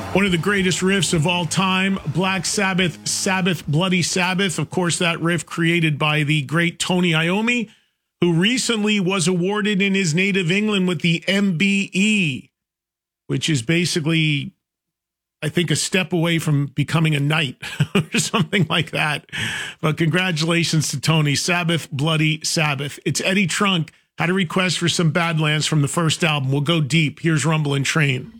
One of the greatest riffs of all time, Black Sabbath, Sabbath, Bloody Sabbath. Of course, that riff created by the great Tony Iommi, who recently was awarded in his native England with the MBE, which is basically, I think, a step away from becoming a knight or something like that. But congratulations to Tony. Sabbath, Bloody Sabbath. It's Eddie Trunk. Had a request for some Badlands from the first album. We'll go deep. Here's Rumble and Train.